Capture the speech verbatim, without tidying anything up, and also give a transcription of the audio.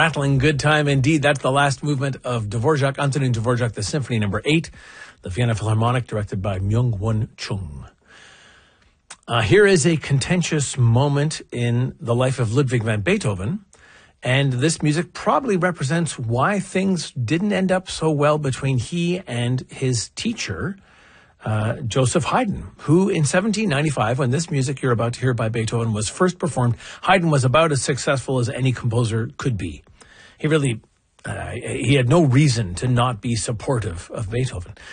rattling good time indeed. That's the last movement of Dvorak, Antonin Dvorak, the Symphony Number Eight, the Vienna Philharmonic, directed by Myung-Whun Chung. Uh, here is a contentious moment in the life of Ludwig van Beethoven, and this music probably represents why things didn't end up so well between he and his teacher, uh, Joseph Haydn, who in seventeen ninety-five, when this music you're about to hear by Beethoven was first performed, Haydn was about as successful as any composer could be. He really, uh, he had no reason to not be supportive of Beethoven.